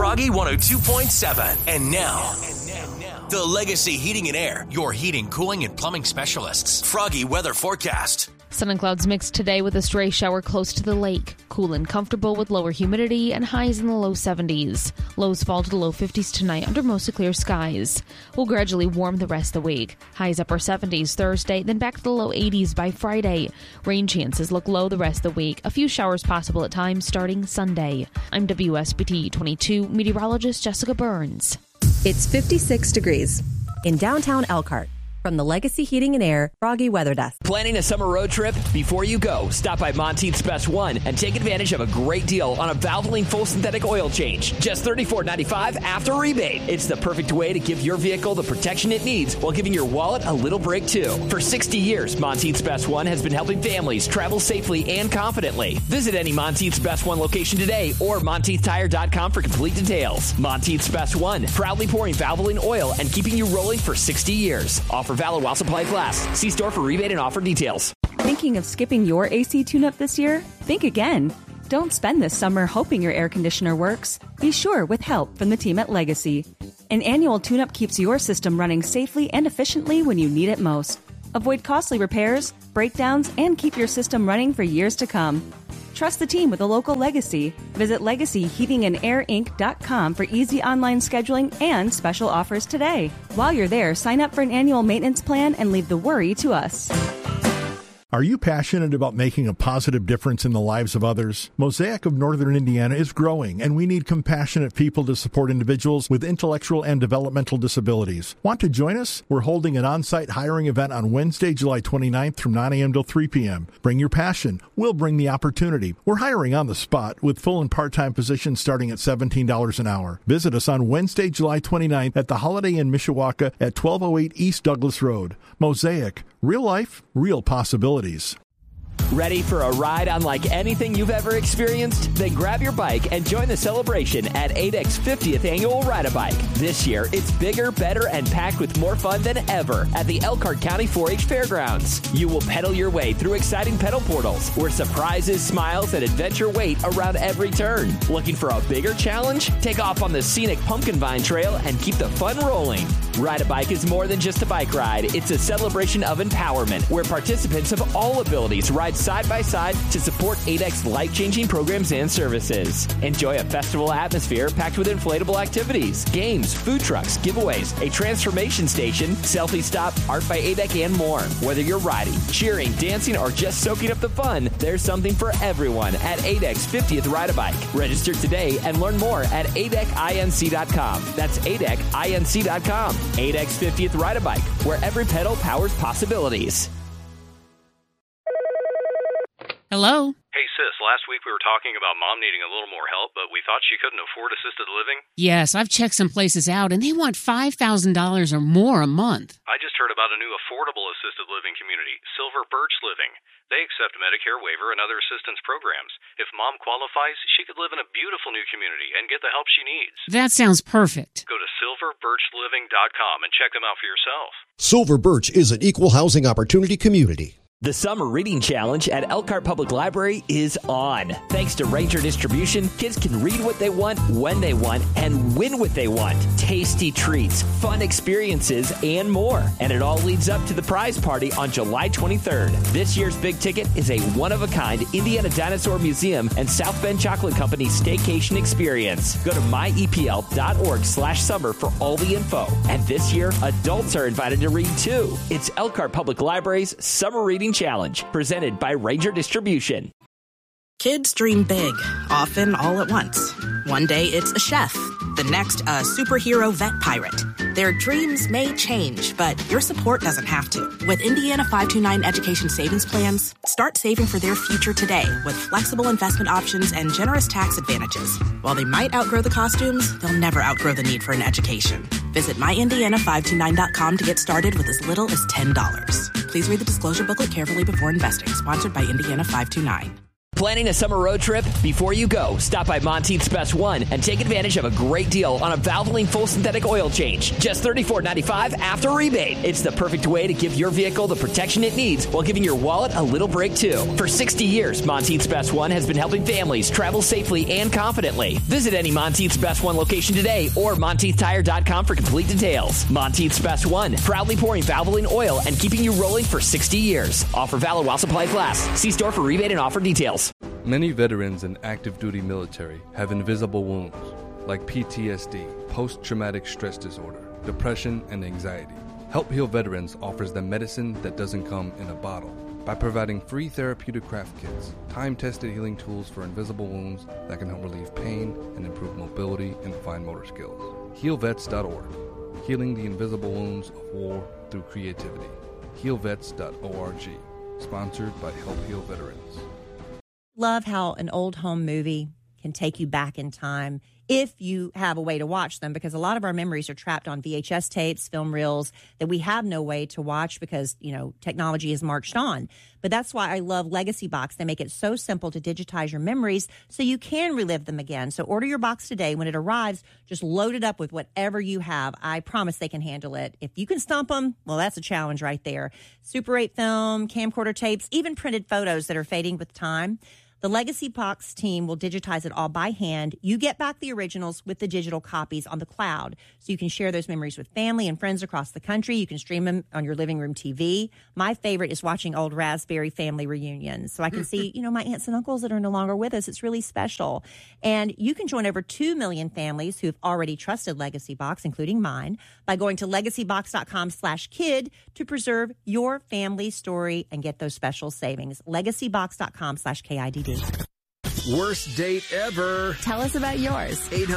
Froggy 102.7. And now, the Legacy Heating and Air, your heating, cooling, and plumbing specialists. Froggy weather forecast. Sun and clouds mixed today with a stray shower close to the lake. Cool and comfortable with lower humidity and highs in the low 70s. Lows fall to the low 50s tonight under mostly clear skies. We'll gradually warm the rest of the week. Highs upper 70s Thursday, then back to the low 80s by Friday. Rain chances look low the rest of the week. A few showers possible at times starting Sunday. I'm WSBT 22 meteorologist Jessica Burns. It's 56 degrees in downtown Elkhart. From the Legacy Heating and Air Froggy Weather Desk. Planning a summer road trip? Before you go, stop by Monteith's Best One and take advantage of a great deal on a Valvoline full synthetic oil change. Just $34.95 after rebate. It's the perfect way to give your vehicle the protection it needs while giving your wallet a little break too. For 60 years, Monteith's Best One has been helping families travel safely and confidently. Visit any Monteith's Best One location today or MonteithTire.com for complete details. Monteith's Best One, proudly pouring Valvoline oil and keeping you rolling for 60 years. Offer valid while supplies last. See store for rebate and offer details. Thinking of skipping your AC tune-up this year? Think again. Don't spend this summer hoping your air conditioner works. Be sure with help from the team at Legacy. An annual tune-up keeps your system running safely and efficiently when you need it most. Avoid costly repairs, breakdowns, and keep your system running for years to come. Trust the team with a local Legacy. Visit LegacyHeatingandAirInc.com for easy online scheduling and special offers today. While you're there, sign up for an annual maintenance plan and leave the worry to us. Are you passionate about making a positive difference in the lives of others? Mosaic of Northern Indiana is growing, and we need compassionate people to support individuals with intellectual and developmental disabilities. Want to join us? We're holding an on-site hiring event on Wednesday, July 29th from 9 a.m. till 3 p.m. Bring your passion. We'll bring the opportunity. We're hiring on the spot with full and part-time positions starting at $17 an hour. Visit us on Wednesday, July 29th at the Holiday Inn Mishawaka at 1208 East Douglas Road. Mosaic. Real life, real possibilities. Ready for a ride unlike anything you've ever experienced? Then grab your bike and join the celebration at ADEC's 50th Annual Ride-A-Bike. This year, it's bigger, better, and packed with more fun than ever at the Elkhart County 4-H Fairgrounds. You will pedal your way through exciting pedal portals where surprises, smiles, and adventure wait around every turn. Looking for a bigger challenge? Take off on the scenic Pumpkin Vine Trail and keep the fun rolling. Ride-A-Bike is more than just a bike ride. It's a celebration of empowerment where participants of all abilities ride side by side to support ADEC's life-changing programs and services. Enjoy a festival atmosphere packed with inflatable activities, games, food trucks, giveaways, a transformation station, selfie stop, art by ADEC, and more. Whether you're riding, cheering, dancing, or just soaking up the fun, there's something for everyone at ADEC's 50th Ride-A-Bike. Register today and learn more at ADECinc.com. That's ADECinc.com. ADEC's 50th Ride-A-Bike, where every pedal powers possibilities. Hello? Hey, sis, last week we were talking about Mom needing a little more help, but we thought she couldn't afford assisted living. Yes, I've checked some places out, and they want $5,000 or more a month. I just heard about a new affordable assisted living community, Silver Birch Living. They accept Medicare waiver and other assistance programs. If Mom qualifies, she could live in a beautiful new community and get the help she needs. That sounds perfect. Go to silverbirchliving.com and check them out for yourself. Silver Birch is an equal housing opportunity community. The Summer Reading Challenge at Elkhart Public Library is on. Thanks to Ranger Distribution, kids can read what they want, when they want, and win what they want. Tasty treats, fun experiences, and more. And it all leads up to the prize party on July 23rd. This year's big ticket is a one-of-a-kind Indiana Dinosaur Museum and South Bend Chocolate Company staycation experience. Go to myepl.org/summer for all the info. And this year, adults are invited to read too. It's Elkhart Public Library's Summer Reading Challenge, presented by Ranger Distribution. Kids dream big, often all at once. One day it's a chef, the next a superhero vet pirate. Their dreams may change, but your support doesn't have to. With Indiana 529 Education Savings Plans, start saving for their future today with flexible investment options and generous tax advantages. While they might outgrow the costumes, they'll never outgrow the need for an education. Visit myindiana529.com to get started with as little as $10. Please read the disclosure booklet carefully before investing. Sponsored by Indiana 529. Planning a summer road trip? Before you go, stop by Monteith's Best One and take advantage of a great deal on a Valvoline full synthetic oil change. Just $34.95 after rebate. It's the perfect way to give your vehicle the protection it needs while giving your wallet a little break, too. For 60 years, Monteith's Best One has been helping families travel safely and confidently. Visit any Monteith's Best One location today or MonteithTire.com for complete details. Monteith's Best One, proudly pouring Valvoline oil and keeping you rolling for 60 years. Offer valid while supplies last. See store for rebate and offer details. Many veterans in active duty military have invisible wounds, like PTSD, post-traumatic stress disorder, depression, and anxiety. Help Heal Veterans offers them medicine that doesn't come in a bottle by providing free therapeutic craft kits, time-tested healing tools for invisible wounds that can help relieve pain and improve mobility and fine motor skills. HealVets.org, healing the invisible wounds of war through creativity. HealVets.org, sponsored by Help Heal Veterans. Love how an old home movie can take you back in time if you have a way to watch them, because a lot of our memories are trapped on VHS tapes, film reels that we have no way to watch because, technology has marched on. But that's why I love Legacy Box. They make it so simple to digitize your memories so you can relive them again. So order your box today. When it arrives, just load it up with whatever you have. I promise they can handle it. If you can stump them, well, that's a challenge right there. Super 8 film, camcorder tapes, even printed photos that are fading with time. The Legacy Box team will digitize it all by hand. You get back the originals with the digital copies on the cloud, so you can share those memories with family and friends across the country. You can stream them on your living room TV. My favorite is watching old Raspberry family reunions, so I can see, my aunts and uncles that are no longer with us. It's really special. And you can join over 2 million families who have already trusted Legacy Box, including mine, by going to legacybox.com/kid to preserve your family story and get those special savings. Legacybox.com/KIDD. Worst date ever. Tell us about yours.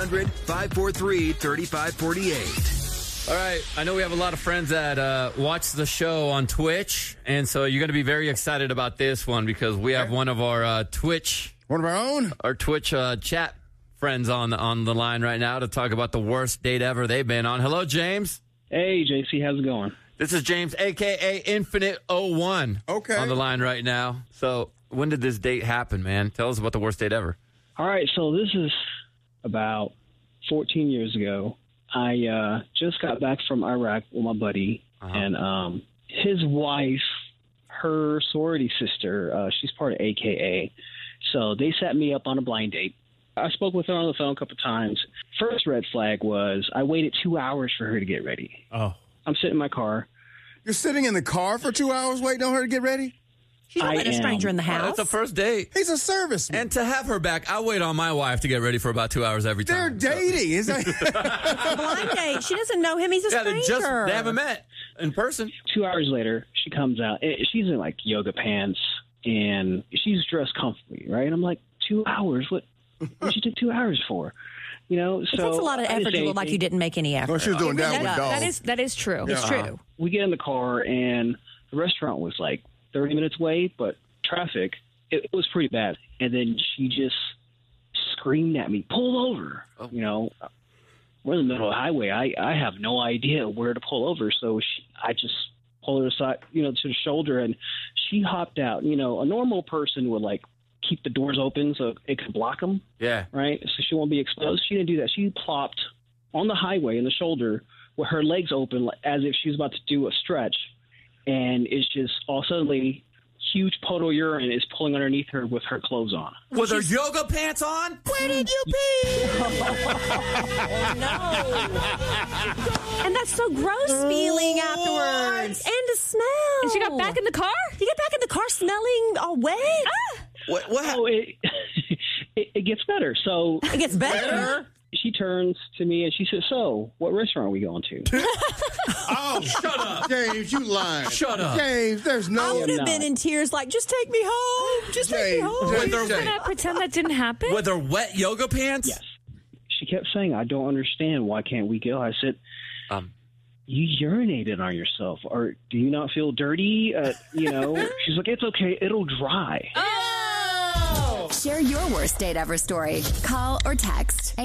800-543-3548. All right. I know we have a lot of friends that watch the show on Twitch, and so you're going to be very excited about this one because we have one of our Twitch. One of our own? Our Twitch chat friends on the line right now to talk about the worst date ever they've been on. Hello, James. Hey, JC. How's it going? This is James, a.k.a. Infinite01. Okay. On the line right now. So when did this date happen, man? Tell us about the worst date ever. All right, so this is about 14 years ago. I just got back from Iraq with my buddy, and his wife, her sorority sister, she's part of AKA. So they set me up on a blind date. I spoke with her on the phone a couple times. First red flag was I waited 2 hours for her to get ready. Oh. I'm sitting in my car. You're sitting in the car for 2 hours waiting on her to get ready? She's not letting a stranger in the house. That's a first date. He's a serviceman. And to have her back, I wait on my wife to get ready for about 2 hours every time. They're dating. Is that It's a blind date. She doesn't know him. He's a stranger. They haven't met in person. 2 hours later, she comes out. She's in, yoga pants, and she's dressed comfortably, right? I'm like, 2 hours? What did you take 2 hours for? So it takes a lot of effort to look like you didn't make any effort. Well, she was doing that with dogs. That is true. Yeah. It's true. We get in the car, and the restaurant was 30 minutes away, but traffic, it was pretty bad. And then she just screamed at me, pull over. Oh. We're in the middle of the highway. I have no idea where to pull over. So I just pulled her aside, to the shoulder, and she hopped out. A normal person would keep the doors open so it could block them. Yeah. Right? So she won't be exposed. She didn't do that. She plopped on the highway in the shoulder with her legs open as if she was about to do a stretch. And it's just all suddenly huge puddle of urine is pulling underneath her with her clothes on. With her yoga pants on? Where did you pee? No. And that's so gross feeling afterwards. And the smell. And she got back in the car? You get back in the car smelling all wet? What oh, it gets better. So it gets better? She turns to me and she says, so, what restaurant are we going to? Oh, shut up. James, you lying. Shut up. James, there's no... I would have been in tears just take me home. Just take me home. Can I pretend that didn't happen? With her wet yoga pants? Yes. She kept saying, I don't understand. Why can't we go? I said, you urinated on yourself. Or do you not feel dirty? She's like, it's okay. It'll dry. Share your worst date ever story. Call or text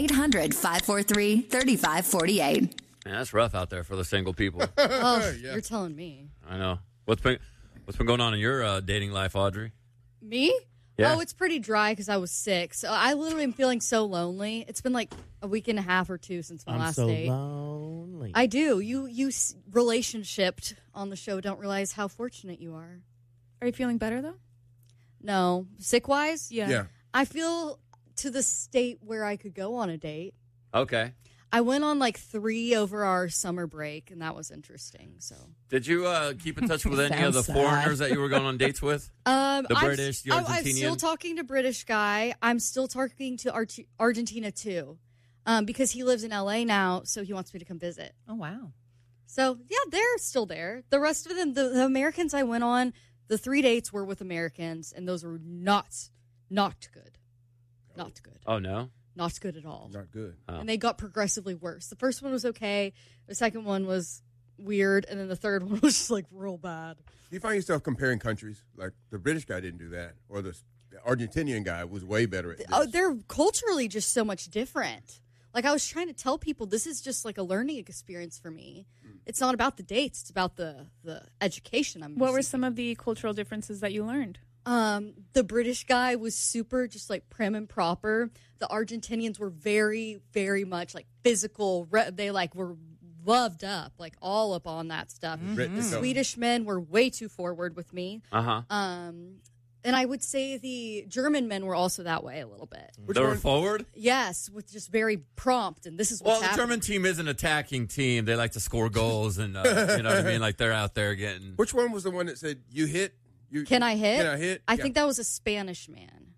800-543-3548. Man, that's rough out there for the single people. Oh, yeah. You're telling me. I know. What's been going on in your dating life, Audrey? Me? Yeah. Oh, it's pretty dry because I was sick. So I literally am feeling so lonely. It's been like a week and a half or two since my last date. Lonely. I do. You relationshiped on the show. Don't realize how fortunate you are. Are you feeling better though? No, sick wise. Yeah. I feel to the state where I could go on a date. Okay. I went on like 3 over our summer break, and that was interesting. So, did you keep in touch with any of the foreigners that you were going on dates with? The British, the Argentinian? I'm still talking to British guy. I'm still talking to Argentina too, because he lives in LA now, so he wants me to come visit. Oh, wow. So, yeah, they're still there. The rest of them, the Americans I went on, the 3 dates were with Americans, and those were not good. Not good. Oh, no? Not good at all. Not good. Oh. And they got progressively worse. The first one was okay. The second one was weird. And then the third one was just like real bad. Do you find yourself comparing countries? Like the British guy didn't do that, or the Argentinian guy was way better at this. Oh, they're culturally just so much different. Like I was trying to tell people, this is just like a learning experience for me. It's not about the dates. It's about the education I'm What were some of the cultural differences that you learned? The British guy was super just like prim and proper. The Argentinians were very, very much like physical. They like were loved up, like all up on that stuff. Mm-hmm. The Swedish men were way too forward with me. Uh-huh. And I would say the German men were also that way a little bit. They were forward? Yes, with just very prompt, and this is what's Well, the happening. German team is an attacking team. They like to score goals, and you know what I mean? Like they're out there getting... Which one was the one that said, you hit? Can I hit? Can I hit? I think that was a Spanish man.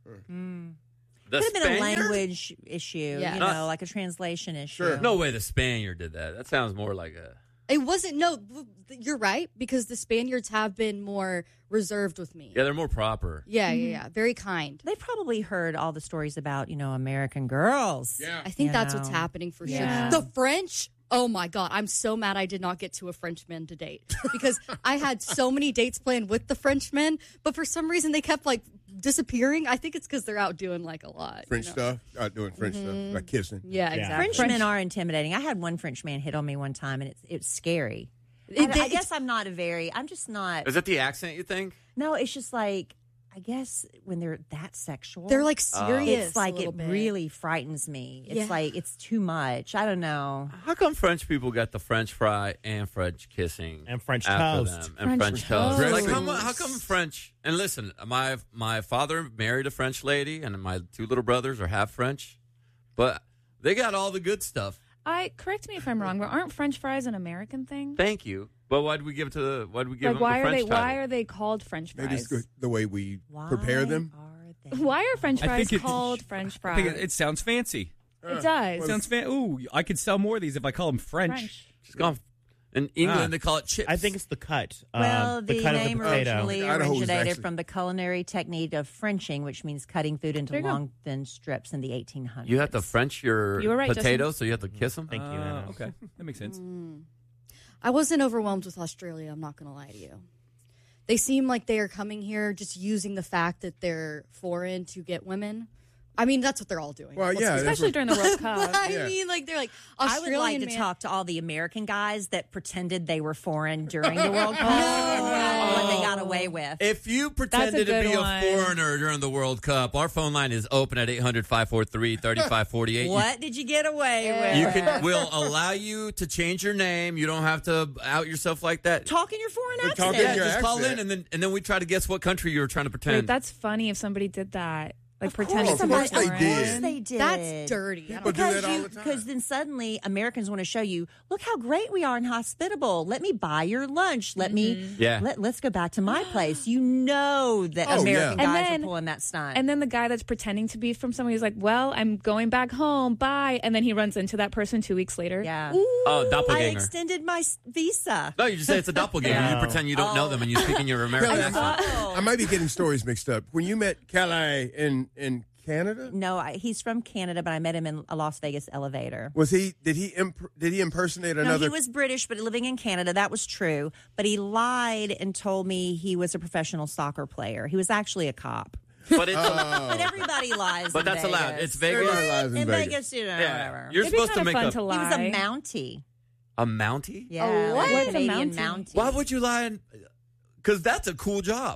The Could have been a Spaniard? language issue, Yeah. you know, like a translation issue. No way the Spaniard did that. That sounds more like a... It wasn't, no, you're right, because the Spaniards have been more reserved with me. Yeah, they're more proper. Yeah. Very kind. They probably heard all the stories about, you know, American girls. Yeah. I think that's what's happening for Yeah. sure. The French, oh my God, I'm so mad I did not get to a Frenchman to date because I had so many dates planned with the Frenchmen, but for some reason they kept like disappearing. I think it's because they're out doing like a lot. French stuff? Out doing French stuff, like kissing. Yeah, exactly. Frenchmen are intimidating. I had one French man hit on me one time, and it's scary. I guess I'm just not. Is it the accent, you think? No, it's just like, I guess when they're that sexual. They're like serious. It's like a little it bit. really frightens me. It's Yeah. like it's too much. I don't know. How come French people got the French fry and French kissing And French after toast. them? And French toast. toast. Like how come French? And listen, my father married a French lady, and my 2 little brothers are half French, but they got all the good stuff. Correct me if I'm wrong, but aren't French fries an American thing? Thank you. But why'd we give it to the? Why'd we give Like them why the are French they title? why are they called French Maybe fries? it's the way we prepare them. Why are French I fries think called French I fries? think it sounds fancy. It does. It sounds ooh, I could sell more of these if I call them French. She's gone. In England, they call it chips. I think it's the cut. Well, the cut name of the potato. originally Idaho was originated actually- from the culinary technique of Frenching, which means cutting food into There you go. long, thin strips in the 1800s. You have to French your You were right, potatoes, so you have to kiss them. Thank you, Anna. Okay, that makes sense. I wasn't overwhelmed with Australia, I'm not going to lie to you. They seem like they are coming here just using the fact that they're foreign to get women. I mean, that's what they're all doing. Well, yeah, Especially during the World Cup. I mean, like, they're like, I Australian would like to man- talk to all the American guys that pretended they were foreign during the World Cup and what they got away with. If you pretended to good be one. a foreigner during the World Cup, our phone line is open at 800-543-3548. What did you get away with? We'll allow you to change your name. You don't have to out yourself like that. Talk in your foreign We're accent. talking Yeah, your just call accent. in, and then we try to guess what country you were trying to pretend. Wait, that's funny if somebody did that. Like pretending course, to of be course they foreign. did. Of course they did. That's dirty. People do that all the time. Because then suddenly Americans want to show you, look how great we are and hospitable. Let me buy your lunch. Let me, let's go back to my place. You know that Oh, American yeah. guys And are pulling that stunt. And then the guy that's pretending to be from somewhere, he's like, well, I'm going back home. Bye. And then he runs into that person 2 weeks later. yeah. Oh, I doppelganger. extended my visa. No, you just say it's a doppelganger. Yeah. You pretend you don't know them, and you speak in your American accent. I might be getting stories mixed up. When you met Calais in Canada, No, he's from Canada, but I met him in a Las Vegas elevator. was he? Did he impersonate No, another? he was British, but living in Canada. That was true. But he lied and told me he was a professional soccer player. He was actually a cop. But it's But everybody lies. But in that's Vegas. allowed. It's Vegas. Everybody lies In Vegas, you know, whatever. You're It'd be supposed to kinda make fun up to He was a lie. Mountie. a Mountie. Yeah, A what? like a What's a Canadian Mountie? Mountie. Why would you lie? Because that's a cool job.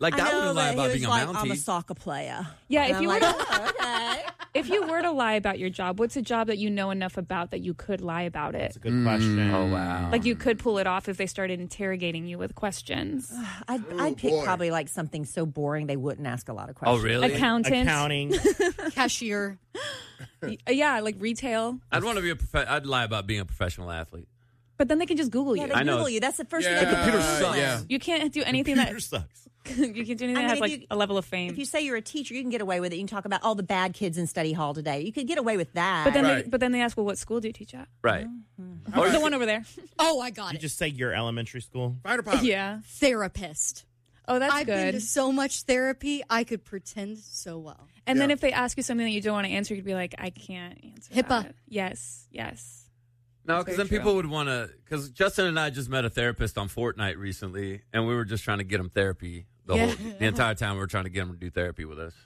Like, that wouldn't lie about being a I'm a Mountie. soccer player. Yeah, And if you I'm were like, to, okay. if you were to lie about your job, what's a job that you know enough about that you could lie about it? That's a good question. Oh, wow. Like you could pull it off if they started interrogating you with questions. I'd pick probably like something so boring they wouldn't ask a lot of questions. Oh, really? Accounting. Cashier. Yeah, like retail. I'd want to be I'd lie about being a professional athlete. But then they can just Google you. Yeah, they I know. Google you. That's the first Yeah, thing. the computer sucks. Yeah. You can't do anything Computer that sucks. you can do anything that has like a level of fame. If you say you're a teacher, you can get away with it. You can talk about all the bad kids in study hall today. You could get away with that. But then Right. but then they ask, well, what school do you teach at? Right. Or the one over there. Oh, I got You it. just say your elementary school. Fighter pilot. Yeah. Therapist. Oh, that's I've been good. to so much therapy, I could pretend so well. And then Yeah. if they ask you something that you don't want to answer, you could be like, I can't answer HIPAA. that. Yes. No, That's because very then people true. would want to. Because Justin and I just met a therapist on Fortnite recently, and we were just trying to get him therapy the entire time. We were trying to get him to do therapy with us.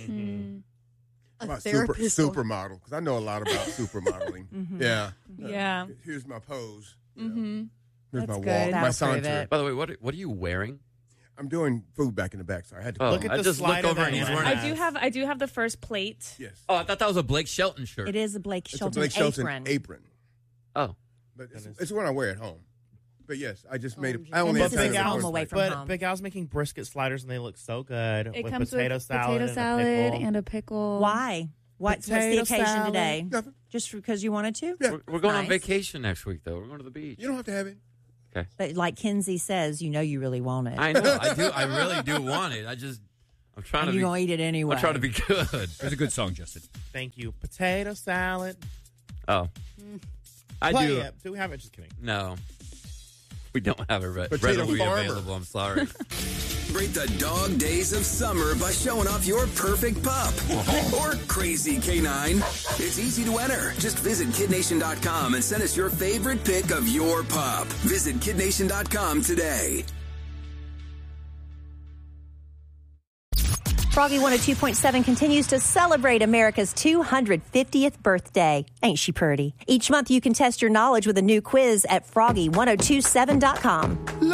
About therapist. supermodel, because I know a lot about supermodeling. Yeah. Yeah. Here's my pose. Mm-hmm. Here's That's my walk, good. my That'll prove saunter. it. By the way, what are you wearing? I'm doing food back in the back, so I had to. Oh, Look at I the just looked slider over that and he's Anna wearing. has. I do have the first plate. Yes. Oh, I thought that was a Blake Shelton shirt. It is a Blake It's a Shelton Blake Shelton apron. apron. Oh, But it's one I wear at home. But yes, I just made it. OMG. I only And had this time is to home post away it. from home. Big Al's making brisket sliders, and they look so good. It with comes potato with salad, potato salad and a pickle. and a pickle. Why? What's the Potato occasion salad. today? Nothing. Just because you wanted to? Yeah. we're going on Nice. vacation next week, though. We're going to the beach. You don't have to have it. Okay. But like Kinsey says, you know you really want it. I know. I do. I really do want it. I'm trying And to. you're be, going to eat it anyway. I'm trying to be good. There's a good song, Justin. Thank you. Potato salad. Oh, I Play do. it. Do we have it? Just kidding. No, we don't have it Potato readily farmer. available. I'm sorry. Break the dog days of summer by showing off your perfect pup or crazy canine. It's easy to enter. Just visit KidNation.com and send us your favorite pic of your pup. Visit KidNation.com today. Froggy 102.7 continues to celebrate America's 250th birthday. Ain't she pretty? Each month you can test your knowledge with a new quiz at froggy1027.com.